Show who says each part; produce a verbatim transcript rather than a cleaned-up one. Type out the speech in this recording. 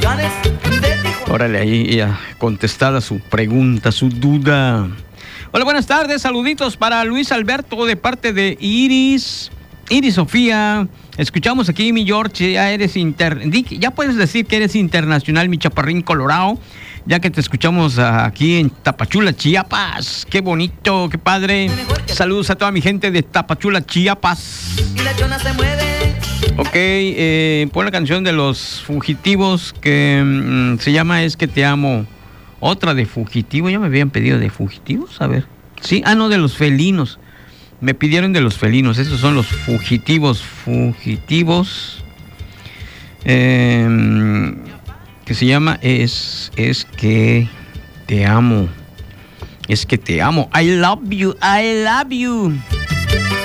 Speaker 1: Órale, ahí a contestar a su pregunta, su duda. Hola, buenas tardes, saluditos para Luis Alberto de parte de Iris, Iris Sofía. Escuchamos aquí, mi George, ya eres inter... ya puedes decir que eres internacional, mi chaparrín colorado, ya que te escuchamos aquí en Tapachula, Chiapas. Qué bonito, qué padre. Saludos a toda mi gente de Tapachula, Chiapas.
Speaker 2: Y la chona se mueve.
Speaker 1: Ok, eh, pon la canción de Los Fugitivos que mm, se llama Es que te amo. Otra de Fugitivo, ya me habían pedido de Fugitivos, a ver. Sí, ah, no, de Los Felinos. Me pidieron de Los Felinos, esos son Los Fugitivos. Fugitivos. Eh, que se llama Es, es que te amo. Es que te amo. I love you, I love you.